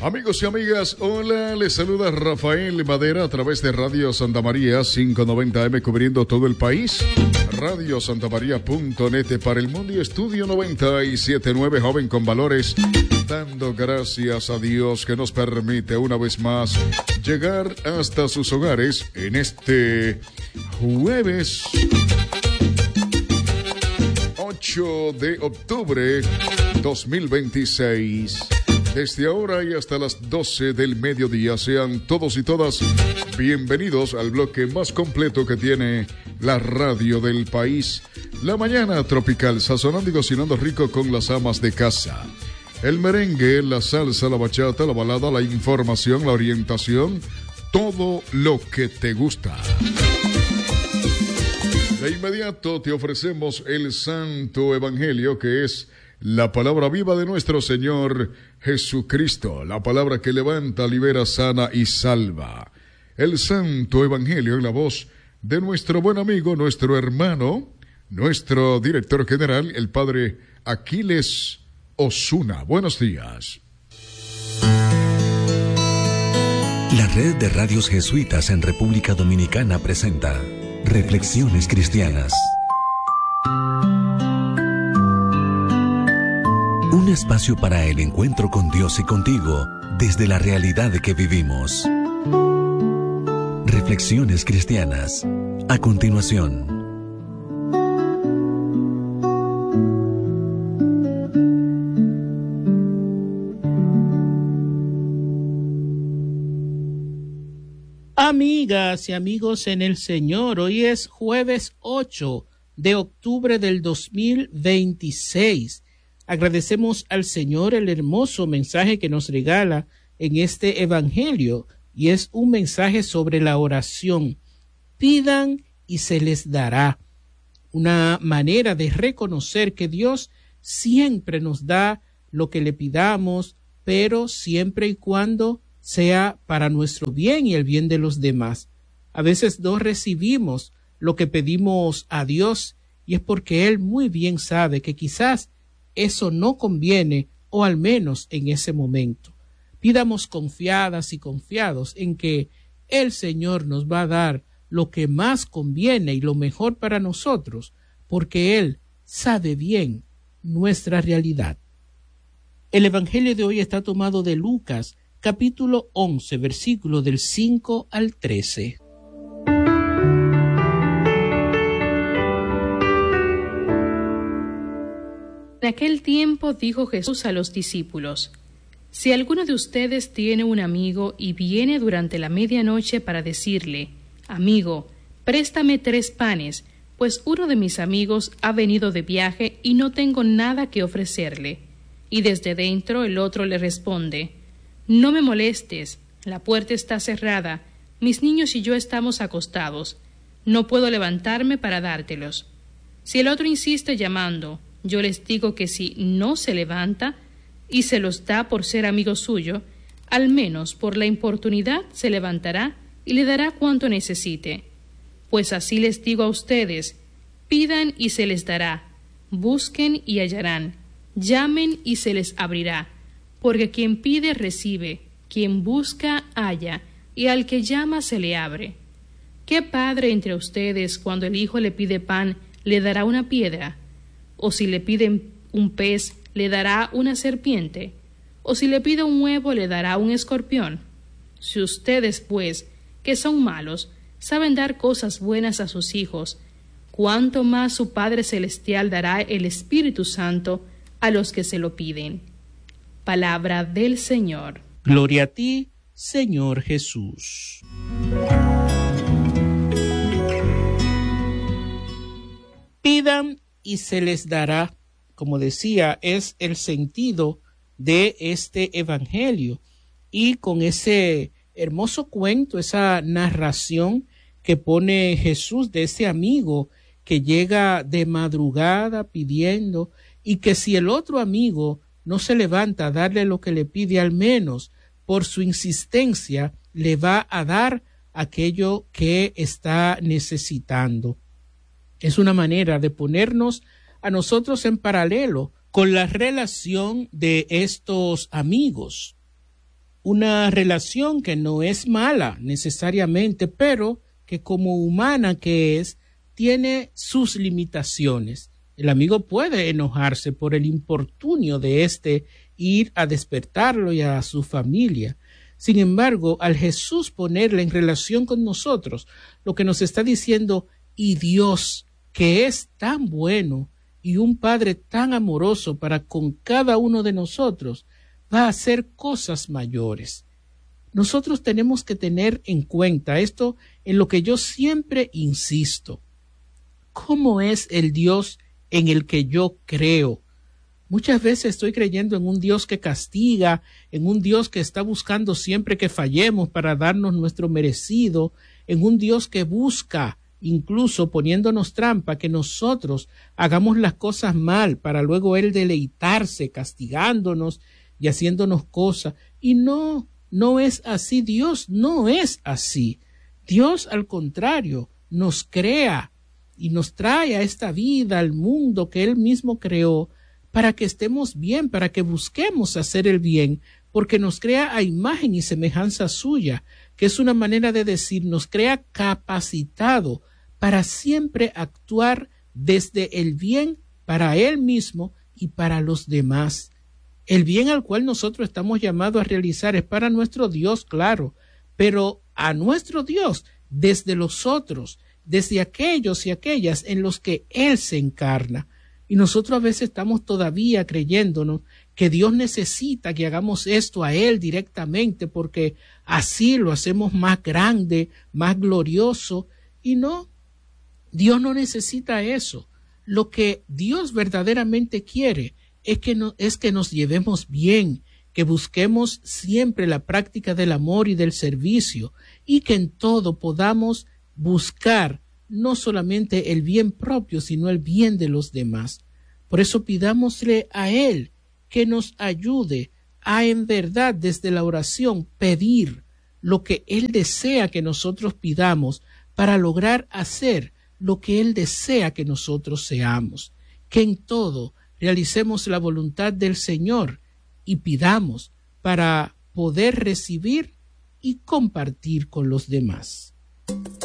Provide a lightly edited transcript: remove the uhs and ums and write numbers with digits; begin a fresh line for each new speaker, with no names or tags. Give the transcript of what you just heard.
Amigos y amigas, hola, les saluda Rafael Madera a través de Radio Santa María 590M cubriendo todo el país. Radio Santamaría.net para el mundo y Estudio 97.9 Joven con Valores. Dando gracias a Dios que nos permite una vez más llegar hasta sus hogares en este jueves 8 de octubre 2026. Desde ahora y hasta las 12 del mediodía, sean todos y todas bienvenidos al bloque más completo que tiene la radio del país. La mañana tropical, sazonando y cocinando rico con las amas de casa. El merengue, la salsa, la bachata, la balada, la información, la orientación, todo lo que te gusta. De inmediato te ofrecemos el Santo Evangelio, que es la palabra viva de nuestro Señor Jesucristo, la palabra que levanta, libera, sana y salva. El Santo Evangelio en la voz de nuestro buen amigo, nuestro hermano, nuestro director general, el Padre Aquiles Osuna. Buenos días.
La Red de Radios Jesuitas en República Dominicana presenta Reflexiones Cristianas. Un espacio para el encuentro con Dios y contigo desde la realidad que vivimos. Reflexiones Cristianas. A continuación.
Amigas y amigos en el Señor, hoy es jueves 8 de octubre del 2026. Agradecemos al Señor el hermoso mensaje que nos regala en este evangelio, y es un mensaje sobre la oración. Pidan y se les dará. Una manera de reconocer que Dios siempre nos da lo que le pidamos, pero siempre y cuando sea para nuestro bien y el bien de los demás. A veces no recibimos lo que pedimos a Dios, y es porque Él muy bien sabe que quizás eso no conviene, o al menos en ese momento. Pidamos confiadas y confiados en que el Señor nos va a dar lo que más conviene y lo mejor para nosotros, porque Él sabe bien nuestra realidad. El evangelio de hoy está tomado de Lucas, capítulo 11, versículo del 5 al 13.
En aquel tiempo dijo Jesús a los discípulos: Si alguno de ustedes tiene un amigo y viene durante la medianoche para decirle: Amigo, préstame 3 panes, pues uno de mis amigos ha venido de viaje y no tengo nada que ofrecerle. Y desde dentro el otro le responde: No me molestes, la puerta está cerrada, mis niños y yo estamos acostados, no puedo levantarme para dártelos. Si el otro insiste llamando, yo les digo que si no se levanta y se los da por ser amigo suyo, al menos por la importunidad se levantará y le dará cuanto necesite. Pues así les digo a ustedes: pidan y se les dará, busquen y hallarán, llamen y se les abrirá, porque quien pide recibe, quien busca halla, y al que llama se le abre. ¿Qué padre entre ustedes, cuando el hijo le pide pan, le dará una piedra? ¿O si le piden un pez, le dará una serpiente? ¿O si le pide un huevo, le dará un escorpión? Si ustedes, pues, que son malos, saben dar cosas buenas a sus hijos, ¿cuánto más su Padre Celestial dará el Espíritu Santo a los que se lo piden? Palabra del Señor.
Gloria a ti, Señor Jesús. Pidan y se les dará, como decía, es el sentido de este evangelio. Y con ese hermoso cuento, esa narración que pone Jesús de ese amigo que llega de madrugada pidiendo, y que si el otro amigo no se levanta a darle lo que le pide, al menos por su insistencia le va a dar aquello que está necesitando. Es una manera de ponernos a nosotros en paralelo con la relación de estos amigos. una relación que no es mala necesariamente, pero que como humana que es, tiene sus limitaciones. El amigo puede enojarse por el importunio de ir a despertarlo y a su familia. Sin embargo, al Jesús ponerle en relación con nosotros, lo que nos está diciendo, y Dios, que es tan bueno y un Padre tan amoroso para con cada uno de nosotros, va a hacer cosas mayores. Nosotros tenemos que tener en cuenta esto en lo que yo siempre insisto. ¿Cómo es el Dios en el que yo creo? Muchas veces estoy creyendo en un Dios que castiga, en un Dios que está buscando siempre que fallemos para darnos nuestro merecido, en un Dios que busca, incluso poniéndonos trampa, que nosotros hagamos las cosas mal para luego Él deleitarse, castigándonos y haciéndonos cosas. Y no es así. Dios no es así. Dios, al contrario, nos crea y nos trae a esta vida, al mundo que Él mismo creó, para que estemos bien, para que busquemos hacer el bien, porque nos crea a imagen y semejanza suya, que es una manera de decir, nos crea capacitado para siempre actuar desde el bien para Él mismo y para los demás. El bien al cual nosotros estamos llamados a realizar es para nuestro Dios, claro, pero a nuestro Dios desde los otros, desde aquellos y aquellas en los que Él se encarna. Y nosotros a veces estamos todavía creyéndonos que Dios necesita que hagamos esto a Él directamente porque así lo hacemos más grande, más glorioso. Y no, Dios no necesita eso. Lo que Dios verdaderamente quiere es que nos llevemos bien, que busquemos siempre la práctica del amor y del servicio y que en todo podamos buscar no solamente el bien propio, sino el bien de los demás. Por eso pidámosle a Él que nos ayude a en verdad desde la oración pedir lo que Él desea que nosotros pidamos para lograr hacer lo que Él desea que nosotros seamos. Que en todo realicemos la voluntad del Señor y pidamos para poder recibir y compartir con los demás.